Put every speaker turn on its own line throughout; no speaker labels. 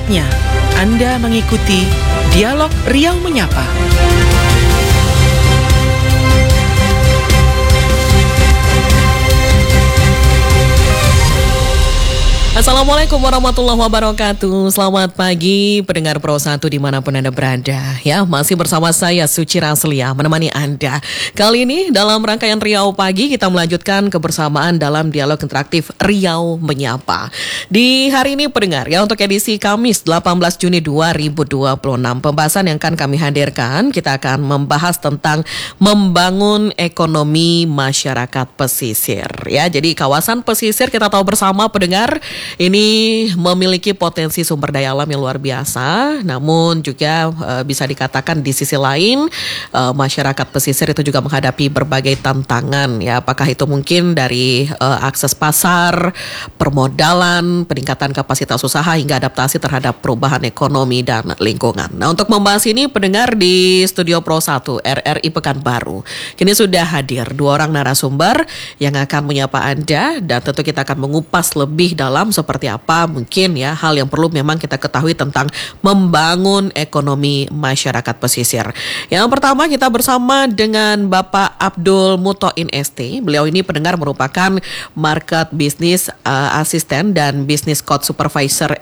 Saatnya Anda mengikuti Dialog Riau Menyapa. Assalamualaikum warahmatullahi wabarakatuh. Selamat pagi pendengar Pro 1 dimanapun Anda berada. Ya, masih bersama saya Suci Raslia menemani Anda. Kali ini dalam rangkaian Riau Pagi kita melanjutkan kebersamaan dalam dialog interaktif Riau Menyapa. Di hari ini pendengar ya, untuk edisi Kamis 18 Juni 2026, pembahasan yang akan kami hadirkan, kita akan membahas tentang membangun ekonomi masyarakat pesisir. Ya, jadi kawasan pesisir kita tahu bersama pendengar ini memiliki potensi sumber daya alam yang luar biasa, namun juga bisa dikatakan di sisi lain masyarakat pesisir itu juga menghadapi berbagai tantangan ya, apakah itu mungkin dari akses pasar, permodalan, peningkatan kapasitas usaha hingga adaptasi terhadap perubahan ekonomi dan lingkungan. Nah, untuk membahas ini pendengar di Studio Pro 1 RRI Pekanbaru kini sudah hadir dua orang narasumber yang akan menyapa Anda, dan tentu kita akan mengupas lebih dalam seperti apa mungkin ya hal yang perlu memang kita ketahui tentang membangun ekonomi masyarakat pesisir. Yang pertama kita bersama dengan Bapak Abdul Muthoin ST. Beliau ini pendengar merupakan Market Business Assistant dan Business Code Supervisor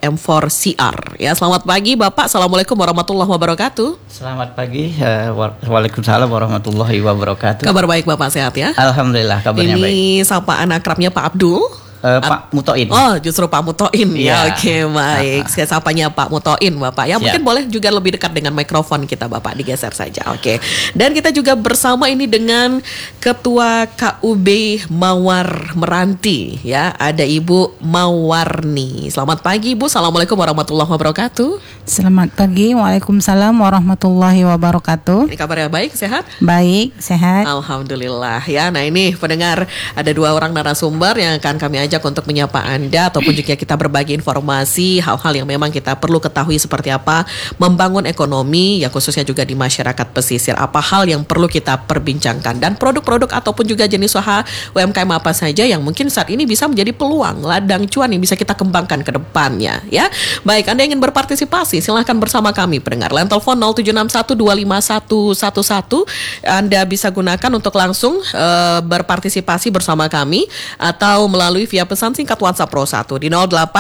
M4CR. Ya, selamat pagi Bapak. Assalamualaikum warahmatullahi wabarakatuh.
Selamat pagi. Waalaikumsalam warahmatullahi wabarakatuh.
Kabar baik Bapak, sehat ya?
Alhamdulillah kabarnya baik.
Ini sapaan akrabnya Pak Abdul.
Pak Muthoin.
Oh, justru Pak Muthoin ya.
Yeah.
Oke, baik. Saya sapanya Pak Muthoin, Bapak. Ya, mungkin boleh juga lebih dekat dengan mikrofon kita, Bapak. Digeser saja. Oke. Dan kita juga bersama ini dengan Ketua KUB Mawar Meranti ya. Ada Ibu Mawarni. Selamat pagi, Ibu. Assalamualaikum warahmatullahi wabarakatuh.
Selamat pagi. Waalaikumsalam warahmatullahi wabarakatuh.
Ini kabarnya baik, sehat?
Baik, sehat.
Alhamdulillah ya. Nah, ini pendengar, ada dua orang narasumber yang akan kami ajak untuk menyapa Anda ataupun juga kita berbagi informasi hal-hal yang memang kita perlu ketahui seperti apa membangun ekonomi ya, khususnya juga di masyarakat pesisir. Apa hal yang perlu kita perbincangkan dan produk-produk ataupun juga jenis usaha UMKM apa saja yang mungkin saat ini bisa menjadi peluang ladang cuan yang bisa kita kembangkan ke depannya ya. Baik, Anda ingin berpartisipasi silahkan bersama kami pendengar. Line telepon 0761251111 Anda bisa gunakan untuk langsung berpartisipasi bersama kami atau melalui via pesan singkat WhatsApp Pro 1 di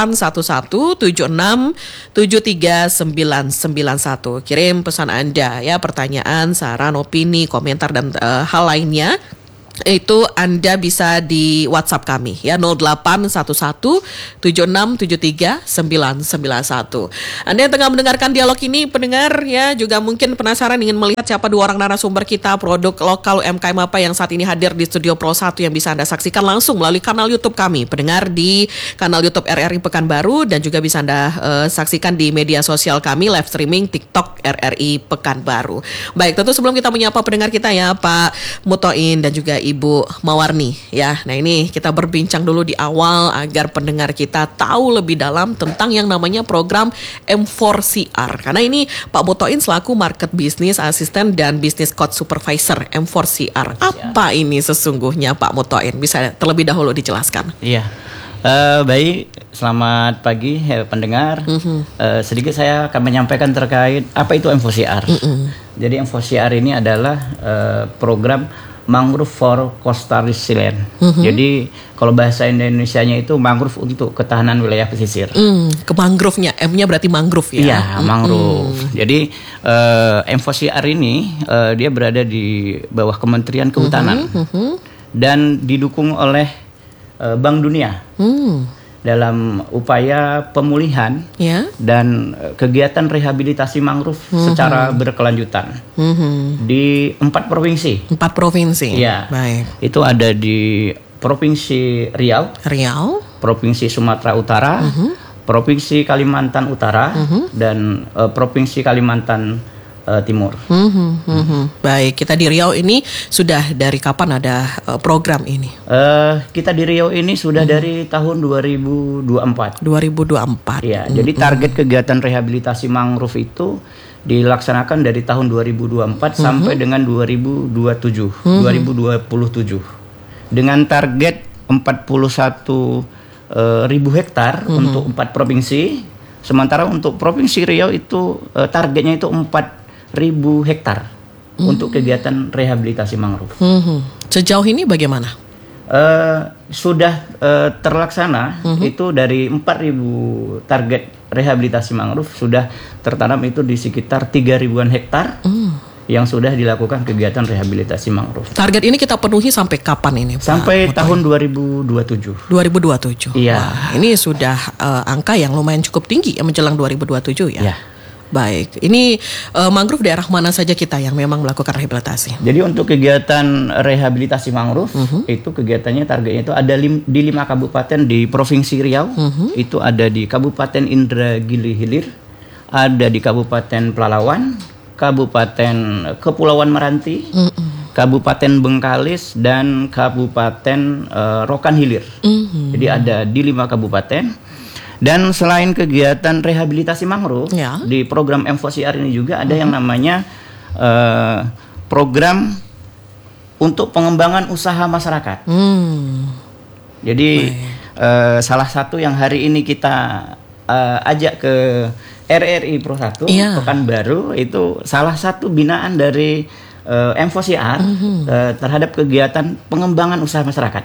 0811767391. Kirim pesan Anda ya, pertanyaan, saran, opini, komentar dan hal lainnya. Itu Anda bisa di WhatsApp kami ya 0811767391. Anda yang tengah mendengarkan dialog ini pendengar ya, juga mungkin penasaran ingin melihat siapa dua orang narasumber kita, produk lokal UMKM apa yang saat ini hadir di Studio Pro 1 yang bisa Anda saksikan langsung melalui kanal YouTube kami pendengar di kanal YouTube RRI Pekanbaru, dan juga bisa Anda saksikan di media sosial kami live streaming TikTok RRI Pekanbaru. Baik, tentu sebelum kita menyapa pendengar kita ya Pak Muthoin dan juga Ibu Mawarni ya. Nah, ini kita berbincang dulu di awal agar pendengar kita tahu lebih dalam tentang yang namanya program M4CR. Karena ini Pak Muthoin selaku Market Business Assistant dan Business Code Supervisor M4CR. Apa ini sesungguhnya Pak Muthoin? Bisa terlebih dahulu dijelaskan?
Iya. Baik, selamat pagi pendengar. Sedikit saya akan menyampaikan terkait apa itu M4CR. Jadi M4CR ini adalah program Mangrove for Coastal Resilient. Jadi kalau bahasa Indonesianya itu mangrove untuk ketahanan wilayah pesisir.
Ke mangrove-nya, M-nya berarti mangrove ya?
Iya, mangrove. Jadi M4CR ini dia berada di bawah Kementerian Kehutanan dan didukung oleh Bank Dunia dalam upaya pemulihan dan kegiatan rehabilitasi mangrove secara berkelanjutan di 4 provinsi.
4 provinsi.
Ya, baik. Itu ada di Provinsi Riau, Provinsi Sumatera Utara, Provinsi Kalimantan Utara, dan Provinsi Kalimantan Timur.
Baik, kita di Riau ini sudah dari kapan ada program ini?
Kita di Riau ini sudah dari tahun 2024.
2024.
Ya, jadi target kegiatan rehabilitasi mangrove itu dilaksanakan dari tahun 2024 sampai dengan 2027. Dengan target 41.000 hektar untuk 4 provinsi Sementara untuk Provinsi Riau itu targetnya itu 4.000 hektar untuk kegiatan rehabilitasi mangrove.
Sejauh ini bagaimana?
Sudah terlaksana itu dari 4.000 target rehabilitasi mangrove sudah tertanam itu di sekitar 3.000-an hektar yang sudah dilakukan kegiatan rehabilitasi mangrove.
Target ini kita penuhi sampai kapan ini, Pak?
Sampai tahun 2027.
2027.
Iya.
Wah, ini sudah angka yang lumayan cukup tinggi ya menjelang 2027 ya.
Ya.
Baik, ini mangrove daerah mana saja kita yang memang melakukan rehabilitasi?
Jadi untuk kegiatan rehabilitasi mangrove itu kegiatannya targetnya itu ada di 5 kabupaten di Provinsi Riau. Itu ada di Kabupaten Indragiri Hilir, ada di Kabupaten Pelalawan, Kabupaten Kepulauan Meranti, Kabupaten Bengkalis, dan Kabupaten Rokan Hilir. Jadi ada di 5 kabupaten. Dan selain kegiatan rehabilitasi mangrove, di program M4CR ini juga ada yang namanya program untuk pengembangan usaha masyarakat. Jadi salah satu yang hari ini kita ajak ke RRI Pro 1 Pekanbaru itu salah satu binaan dari M4CR terhadap kegiatan pengembangan usaha masyarakat.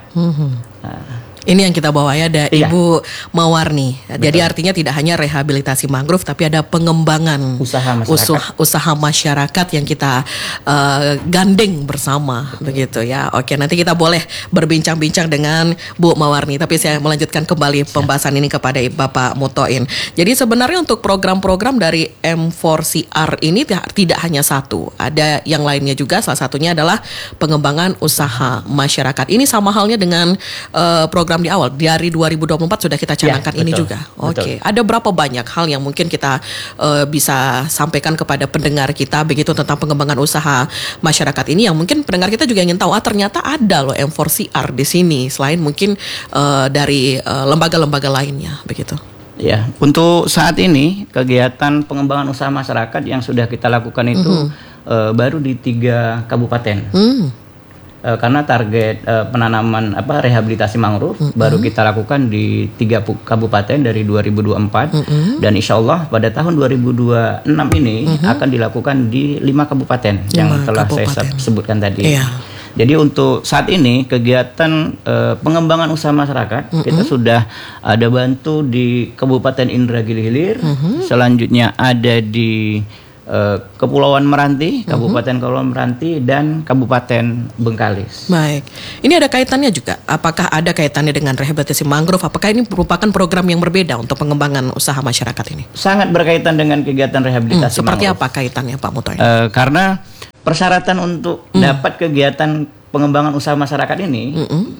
Ini yang kita bawa ya, ada Ibu Mawarni. Jadi artinya tidak hanya rehabilitasi mangrove, tapi ada pengembangan usaha masyarakat yang kita gandeng bersama, begitu ya. Oke, nanti kita boleh berbincang-bincang dengan Bu Mawarni. Tapi saya melanjutkan kembali pembahasan ini kepada Bapak Mutoin. Jadi sebenarnya untuk program-program dari M4CR ini tidak hanya satu, ada yang lainnya juga. Salah satunya adalah pengembangan usaha masyarakat. Ini sama halnya dengan program di awal dari 2024 sudah kita canangkan ini juga. Oke. Ada berapa banyak hal yang mungkin kita bisa sampaikan kepada pendengar kita begitu tentang pengembangan usaha masyarakat ini yang mungkin pendengar kita juga ingin tahu, ternyata ada loh M4CR di sini selain mungkin dari lembaga-lembaga lainnya begitu.
Ya, untuk saat ini kegiatan pengembangan usaha masyarakat yang sudah kita lakukan itu baru di 3 kabupaten. Karena target penanaman rehabilitasi mangrove baru kita lakukan di 3 kabupaten dari 2024 dan insya Allah pada tahun 2026 ini akan dilakukan di 5 kabupaten yang telah saya sebutkan tadi. Jadi untuk saat ini kegiatan pengembangan usaha masyarakat kita sudah ada bantu di Kabupaten Indragiri Hilir, selanjutnya ada di Kepulauan Meranti, Kabupaten Kepulauan Meranti, dan Kabupaten Bengkalis.
Baik, ini ada kaitannya juga. Apakah ada kaitannya dengan rehabilitasi mangrove? Apakah ini merupakan program yang berbeda untuk pengembangan usaha masyarakat ini?
Sangat berkaitan dengan kegiatan rehabilitasi
seperti
mangrove.
Apa kaitannya, Pak Mutoin?
Karena persyaratan untuk dapat kegiatan pengembangan usaha masyarakat ini,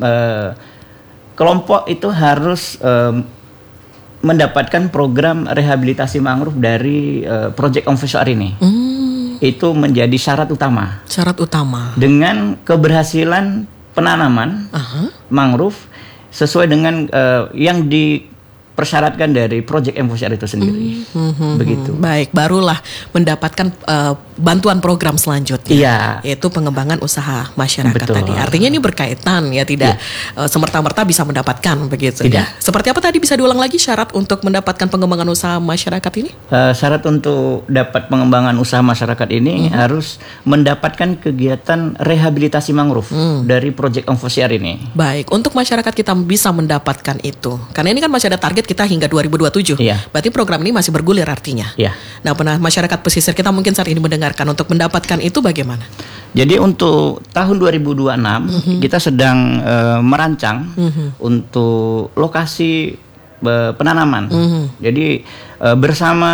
kelompok itu harus mendapatkan program rehabilitasi mangrove dari Project M4CR ini. Itu menjadi syarat utama.
Syarat utama.
Dengan keberhasilan penanaman mangrove sesuai dengan yang dipersyaratkan dari Project M4CR itu sendiri. Begitu.
Baik, barulah mendapatkan bantuan program selanjutnya, yaitu pengembangan usaha masyarakat.
Betul.
Tadi. Artinya ini berkaitan ya, tidak semerta-merta bisa mendapatkan begitu.
Tidak.
Ya. Seperti apa tadi, bisa diulang lagi syarat untuk mendapatkan pengembangan usaha masyarakat ini?
Syarat untuk dapat pengembangan usaha masyarakat ini harus mendapatkan kegiatan rehabilitasi mangrove dari Project M4CR ini.
Baik, untuk masyarakat kita bisa mendapatkan itu. Karena ini kan masih ada target kita hingga 2027. Berarti program ini masih bergulir artinya. Nah, masyarakat pesisir kita mungkin saat ini mendengarkan, untuk mendapatkan itu bagaimana?
Jadi untuk tahun 2026 kita sedang merancang untuk lokasi penanaman. Jadi bersama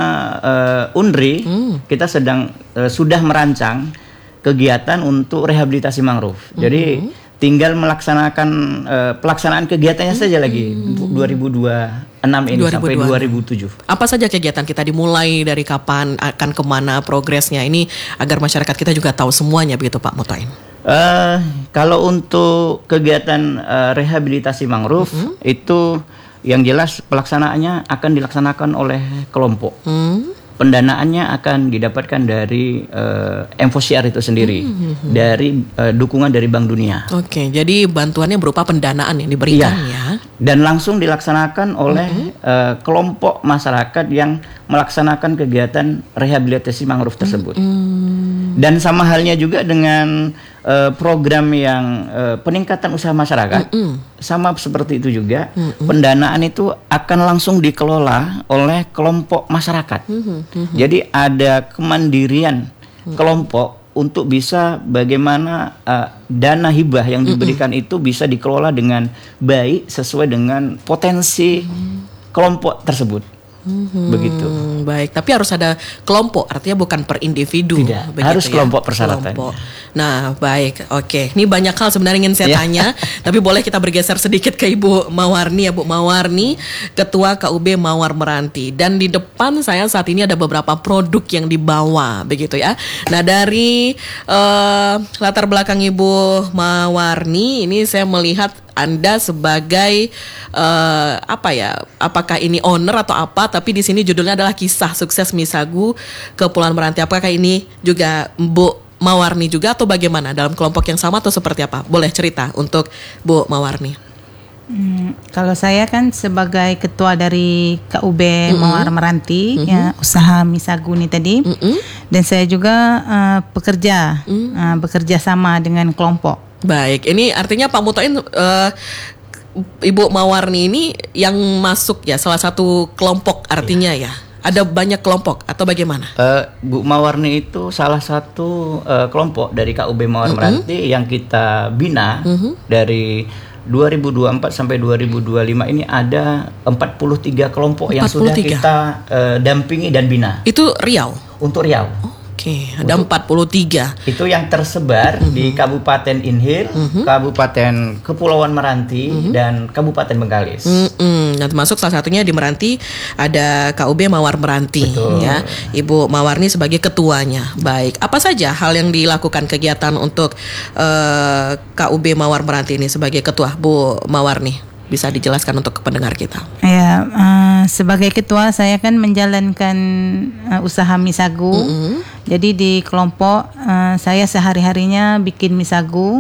UNRI kita sedang sudah merancang kegiatan untuk rehabilitasi mangrove. Jadi tinggal melaksanakan pelaksanaan kegiatannya saja lagi 2026 ini 2026. Sampai 2007.
Apa saja kegiatan kita, dimulai dari kapan, akan kemana progresnya ini agar masyarakat kita juga tahu semuanya begitu, Pak Mutoin?
Kalau untuk kegiatan rehabilitasi mangrove itu yang jelas pelaksanaannya akan dilaksanakan oleh kelompok. pendanaannya akan didapatkan dari MVCR itu sendiri, dari dukungan dari Bank Dunia.
Oke, jadi bantuannya berupa pendanaan yang diberikan ya.
Dan langsung dilaksanakan oleh kelompok masyarakat yang melaksanakan kegiatan rehabilitasi mangrove tersebut. Dan sama halnya juga dengan program yang peningkatan usaha masyarakat, sama seperti itu juga, pendanaan itu akan langsung dikelola oleh kelompok masyarakat. Jadi ada kemandirian kelompok untuk bisa bagaimana dana hibah yang diberikan itu bisa dikelola dengan baik sesuai dengan potensi kelompok tersebut. Begitu.
Baik, tapi harus ada kelompok, artinya bukan per individu.
Tidak, harus kelompok persyaratannya.
Nah, baik, oke. Ini banyak hal sebenarnya ingin saya tanya, tapi boleh kita bergeser sedikit ke Ibu Mawarni ya, Bu Mawarni, Ketua KUB Mawar Meranti. Dan di depan saya saat ini ada beberapa produk yang dibawa, begitu ya. Nah, dari latar belakang Ibu Mawarni, ini saya melihat Anda sebagai apakah ini owner atau apa, tapi di sini judulnya adalah Kisah Sukses Misagu Kepulauan Meranti. Apakah ini juga Bu Mawarni juga atau bagaimana, dalam kelompok yang sama atau seperti apa? Boleh cerita untuk Bu Mawarni.
Kalau saya kan sebagai ketua dari KUB Mawar Meranti, ya, usaha Misagu ini tadi, dan saya juga bekerja sama dengan kelompok.
Baik, ini artinya Pak Mutoin, Ibu Mawarni ini yang masuk ya salah satu kelompok artinya ya. Ada banyak kelompok atau bagaimana?
Bu Mawarni itu salah satu kelompok dari KUB Mawar Meranti yang kita bina dari 2024 sampai 2025 ini ada 43 kelompok yang sudah kita dampingi dan bina.
Itu Riau?
Untuk Riau.
Oke, ada 43.
Itu yang tersebar di Kabupaten Inhil, Kabupaten Kepulauan Meranti, dan Kabupaten Bengkalis.
Dan termasuk salah satunya di Meranti ada KUB Mawar Meranti.
Betul.
Ya. Ibu Mawarni sebagai ketuanya. Baik, apa saja hal yang dilakukan kegiatan untuk KUB Mawar Meranti ini sebagai ketua, Bu Mawarni? Bisa dijelaskan untuk pendengar kita.
Ya, sebagai ketua saya kan menjalankan usaha Misagu. Jadi di kelompok saya sehari-harinya bikin Misagu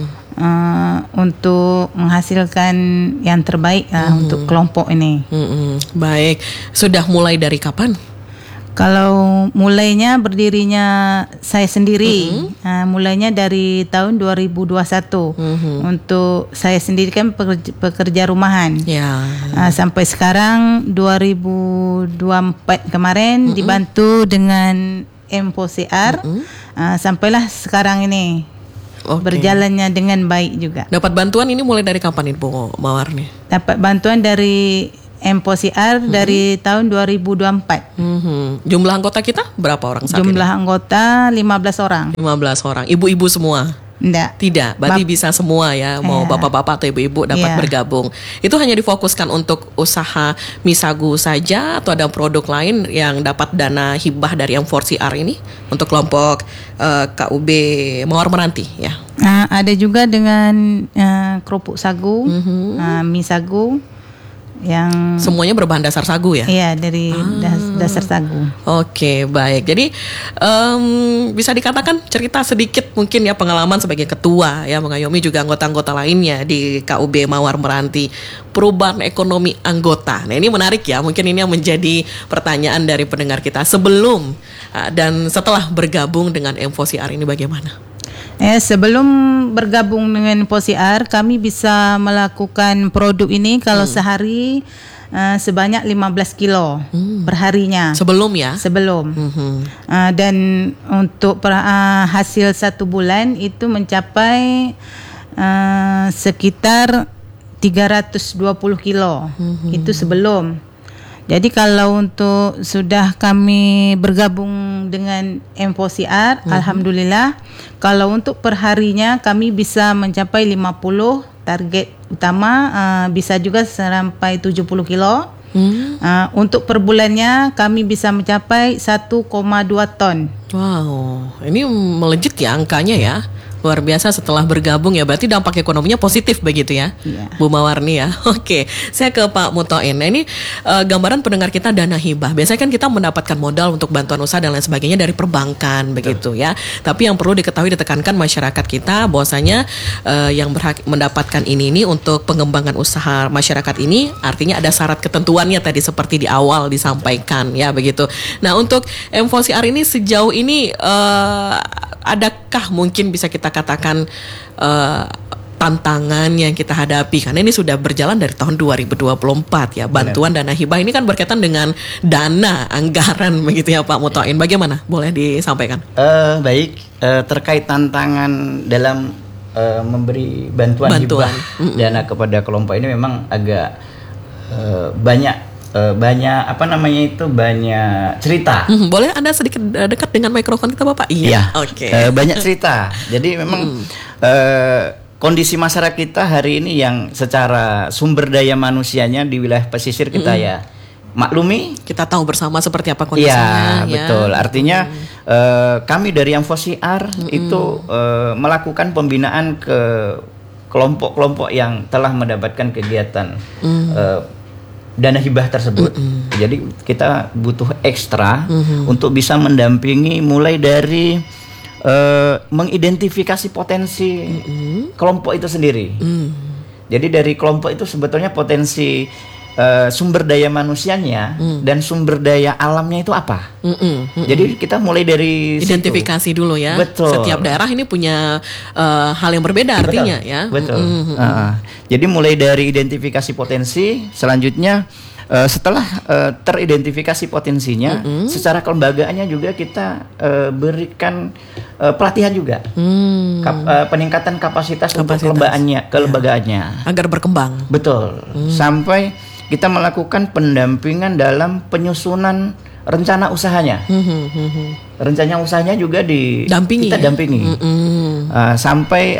untuk menghasilkan yang terbaik untuk kelompok ini.
Baik, sudah mulai dari kapan?
Kalau mulainya berdirinya saya sendiri, mulainya dari tahun 2021. Untuk saya sendiri kan pekerja rumahan.
Ya.
Sampai sekarang 2024 kemarin dibantu dengan MVCR, sampailah sekarang ini. Berjalannya dengan baik juga.
Dapat bantuan ini mulai dari kapan Ibu Mawarni?
Dapat bantuan dari MVCR dari tahun 2024.
Jumlah anggota kita berapa orang saat
Jumlah
ini?
anggota 15 orang.
15 orang. Ibu-ibu semua? Tidak, berarti bisa semua ya, mau bapak-bapak atau ibu-ibu dapat bergabung. Itu hanya difokuskan untuk usaha Misagu saja atau ada produk lain yang dapat dana hibah dari M4CR ini untuk kelompok KUB Mawar Meranti ya?
Ada juga dengan kerupuk sagu, mie sagu. Yang
semuanya berbahan dasar sagu ya?
Iya, dari dasar sagu.
Oke, baik. Jadi bisa dikatakan cerita sedikit mungkin ya pengalaman sebagai ketua ya, mengayomi juga anggota-anggota lainnya di KUB Mawar Meranti, perubahan ekonomi anggota. Nah, ini menarik ya, mungkin ini yang menjadi pertanyaan dari pendengar kita sebelum dan setelah bergabung dengan MVCR ini bagaimana?
Sebelum bergabung dengan MVCR, kami bisa melakukan produk ini kalau sehari sebanyak 15 kilo perharinya.
Sebelum ya?
Sebelum. Dan untuk hasil 1 bulan itu mencapai sekitar 320 kilo. Itu sebelum. Jadi kalau untuk sudah kami bergabung dengan MVCR, alhamdulillah, kalau untuk perharinya kami bisa mencapai 50, target utama bisa juga sampai 70 kilo. Untuk per bulannya kami bisa mencapai 1,2 ton.
Wow, ini melejit ya angkanya ya. Luar biasa setelah bergabung ya, berarti dampak ekonominya positif begitu ya,
Iya.
Bu Mawarni ya. Oke, saya ke Pak Mutoin. Nah ini gambaran pendengar kita dana hibah. Biasanya kan kita mendapatkan modal untuk bantuan usaha dan lain sebagainya dari perbankan begitu ya. Tapi yang perlu diketahui ditekankan masyarakat kita bahwasanya yang berhak mendapatkan ini untuk pengembangan usaha masyarakat ini artinya ada syarat ketentuannya tadi seperti di awal disampaikan ya begitu. Nah untuk M4CR ini sejauh ini adakah mungkin bisa kita katakan tantangan yang kita hadapi, karena ini sudah berjalan dari tahun 2024 ya, bantuan dana hibah ini kan berkaitan dengan dana anggaran begitu ya Pak Mutoin. Bagaimana? Boleh disampaikan?
Baik, terkait tantangan dalam memberi bantuan hibah dana kepada kelompok ini memang agak banyak banyak cerita.
Boleh Anda sedikit dekat dengan mikrofon kita Bapak? Iya. Oke.
Banyak cerita. Jadi memang kondisi masyarakat kita hari ini yang secara sumber daya manusianya di wilayah pesisir kita ya maklumi.
Kita tahu bersama seperti apa kondisinya.
Ya, betul. Artinya kami dari M4CR itu melakukan pembinaan ke kelompok-kelompok yang telah mendapatkan kegiatan dana hibah tersebut. Jadi kita butuh ekstra untuk bisa mendampingi mulai dari mengidentifikasi potensi kelompok itu sendiri. Jadi dari kelompok itu sebetulnya potensi sumber daya manusianya dan sumber daya alamnya itu apa. Jadi kita mulai dari
identifikasi situ dulu ya.
Betul.
Setiap daerah ini punya hal yang berbeda artinya ya.
Betul. Jadi mulai dari identifikasi potensi, selanjutnya setelah teridentifikasi potensinya, secara kelembagaannya juga kita berikan pelatihan juga, peningkatan kapasitas untuk kelembagaannya
agar berkembang.
Betul. Sampai kita melakukan pendampingan dalam penyusunan rencana usahanya. Rencana usahanya juga kita dampingi. Sampai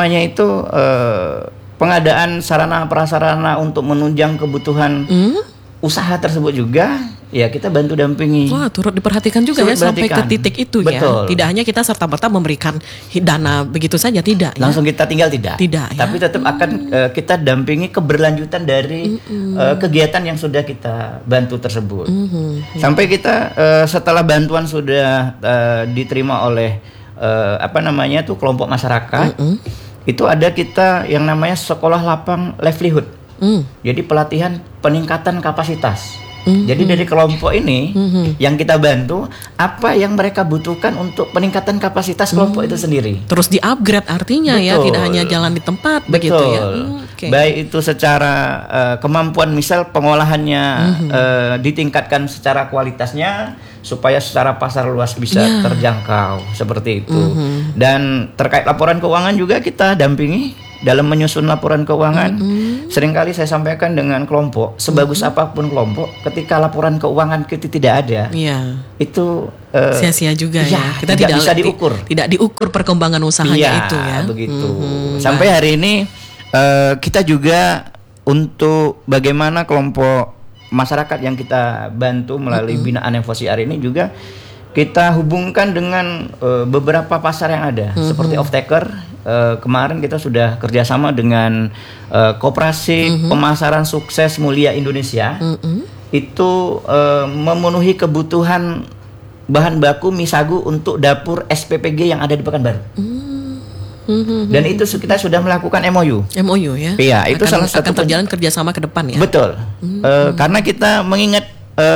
pengadaan sarana prasarana untuk menunjang kebutuhan usaha tersebut juga ya kita bantu dampingi.
Wah, turut diperhatikan juga ya sampai ke titik itu.
Betul.
Ya. Tidak hanya kita serta-merta memberikan dana begitu saja, tidak.
Langsung kita tinggal tidak.
Tidak.
Tapi tetap akan kita dampingi keberlanjutan dari kegiatan yang sudah kita bantu tersebut. Sampai kita setelah bantuan sudah diterima oleh kelompok masyarakat, itu ada kita yang namanya sekolah lapang livelihood. Jadi pelatihan peningkatan kapasitas. Jadi dari kelompok ini yang kita bantu apa yang mereka butuhkan untuk peningkatan kapasitas kelompok itu sendiri.
Terus di-upgrade artinya. Betul. Ya, tidak hanya jalan di tempat.
Betul.
Begitu ya.
Baik itu secara kemampuan misal pengolahannya ditingkatkan secara kualitasnya supaya secara pasar luas bisa terjangkau seperti itu. Dan terkait laporan keuangan juga kita dampingi dalam menyusun laporan keuangan. Seringkali saya sampaikan dengan kelompok, sebagus apapun kelompok, ketika laporan keuangan kita tidak ada, itu
sia-sia juga ya.
Kita tidak bisa diukur.
Tidak diukur perkembangan usahanya itu ya.
Begitu. Sampai hari ini kita juga untuk bagaimana kelompok masyarakat yang kita bantu melalui binaan M4CR ini juga kita hubungkan dengan beberapa pasar yang ada seperti off-taker. Kemarin kita sudah kerjasama dengan Koperasi Pemasaran Sukses Mulia Indonesia. Itu memenuhi kebutuhan bahan baku mie sagu untuk dapur SPPG yang ada di Pekanbaru. Dan itu kita sudah melakukan MOU
ya.
Iya, itu salah satu
terjalan kerjasama ke depan ya.
Betul. Karena kita mengingat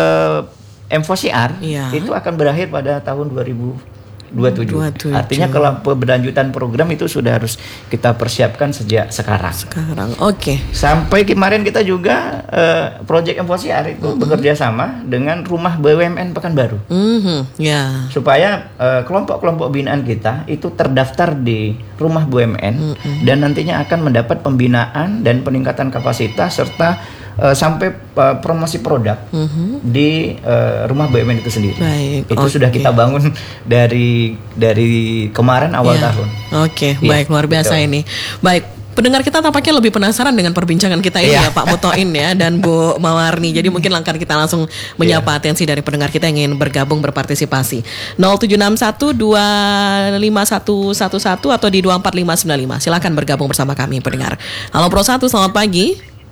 M4CR itu akan berakhir pada tahun 2027. Artinya kalau keberlanjutan program itu sudah harus kita persiapkan sejak sekarang.
Oke.
Sampai kemarin kita juga proyek M4CR itu bekerja sama dengan Rumah BUMN Pekanbaru. Supaya kelompok-kelompok binaan kita itu terdaftar di Rumah BUMN dan nantinya akan mendapat pembinaan dan peningkatan kapasitas serta sampai promosi produk di Rumah BUMN itu sendiri. Sudah kita bangun dari kemarin awal tahun.
Baik, luar biasa ini. Baik, pendengar kita tampaknya lebih penasaran dengan perbincangan kita ini ya Pak Mutoin ya dan Bu Mawarni. Jadi mungkin akan kita langsung menyapa atensi dari pendengar kita yang ingin bergabung berpartisipasi. 0761251111 atau di 24595. Silakan bergabung bersama kami pendengar. Halo Pro 1, selamat pagi.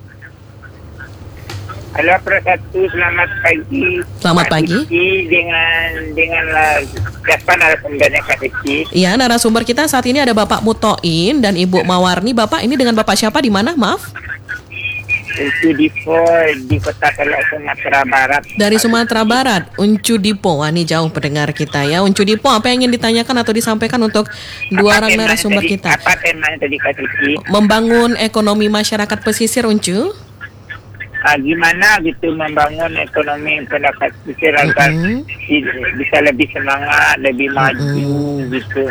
Halo Pro 1, selamat pagi.
Selamat pagi.
Dengan siapa narasumbernya Kak Cici?
Iya, narasumber kita saat ini ada Bapak Mutoin dan Ibu Mawarni. Bapak ini dengan Bapak siapa di mana? Maaf.
Itu di Kota Teluk, Sumatera Barat.
Dari Sumatera Barat, Uncu Dipo. Wah, ini jauh pendengar kita ya. Uncu Dipo, apa yang ingin ditanyakan atau disampaikan untuk dua orang narasumber kita?
Apa temanya tadi Kak Cici?
Membangun ekonomi masyarakat pesisir, Uncu.
Gimana gitu membangun ekonomi pendapat pesisir agar bisa lebih semangat, lebih maju gitu,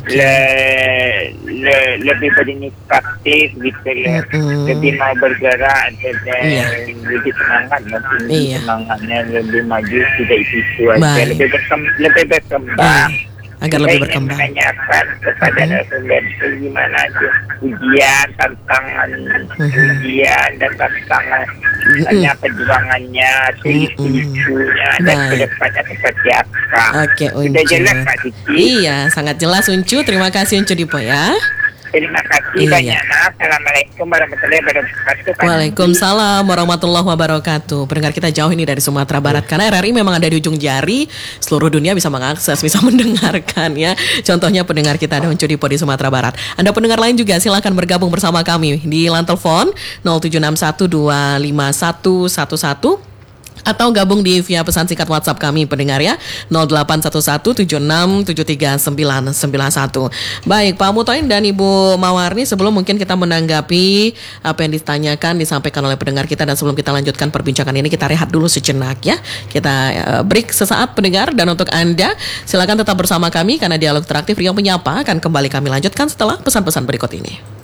lebih berinisiatif gitu, lebih mau bergerak, lebih semangat, semangatnya lebih maju, tidak itu aja, lebih berkembang.
Agar lebih berkembang.
Menanyakan kepada narasumber gimana aja ujian, tantangan, ujian dan tantangan, perjuangannya, isu-isunya dan kedepannya seperti apa.
Oke, Uncu.
Sudah jelas Kak Cici?
Iya, sangat jelas Uncu. Terima kasih Uncu Dipo ya.
Terima kasih banyak. Assalamualaikum warahmatullahi wabarakatuh.
Waalaikumsalam warahmatullahi wabarakatuh. Pendengar kita jauh ini dari Sumatera Barat karena RRI memang ada di ujung jari. Seluruh dunia bisa mengakses, bisa mendengarkan ya. Contohnya pendengar kita ada Uncu Dipo di Sumatera Barat. Anda pendengar lain juga silakan bergabung bersama kami di line telepon 0761251111 atau gabung di via pesan singkat WhatsApp kami pendengar ya 081176739191. Baik Pak Mutoin dan Ibu Mawarni, sebelum mungkin kita menanggapi apa yang ditanyakan disampaikan oleh pendengar kita dan sebelum kita lanjutkan perbincangan ini, kita rehat dulu sejenak ya. Kita break sesaat pendengar, dan untuk Anda silakan tetap bersama kami karena dialog interaktif Riang Menyapa akan kembali kami lanjutkan setelah pesan-pesan berikut ini.